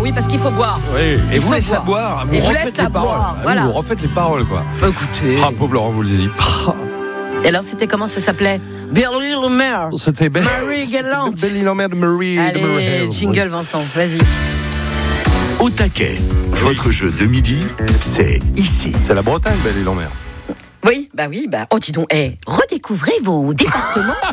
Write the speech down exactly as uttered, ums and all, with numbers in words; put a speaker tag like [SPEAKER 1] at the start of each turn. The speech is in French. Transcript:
[SPEAKER 1] oui, parce qu'il faut boire.
[SPEAKER 2] Oui, et
[SPEAKER 1] Il
[SPEAKER 2] vous
[SPEAKER 1] faut
[SPEAKER 2] laissez à boire, vous
[SPEAKER 1] Et vous
[SPEAKER 2] refaites
[SPEAKER 1] laissez
[SPEAKER 2] les
[SPEAKER 1] à
[SPEAKER 2] paroles.
[SPEAKER 1] boire,
[SPEAKER 2] Ah,
[SPEAKER 1] voilà.
[SPEAKER 2] Vous refaites les paroles, quoi.
[SPEAKER 1] Bah, écoutez.
[SPEAKER 2] Ah, pauvre Laurent, vous le dit.
[SPEAKER 1] Et alors, c'était comment ça s'appelait? Billy Lomer.
[SPEAKER 2] C'était belle.
[SPEAKER 1] Marie Galante.
[SPEAKER 2] Billy Lomer de Marie.
[SPEAKER 1] Allez,
[SPEAKER 2] de Marie.
[SPEAKER 1] jingle, Vincent, vas-y.
[SPEAKER 3] Au taquet, votre jeu de midi, c'est ici.
[SPEAKER 2] C'est la Bretagne, Billy Lomer.
[SPEAKER 1] Oui, bah oui, bah. Oh, dis donc, hey, redécouvrez vos départements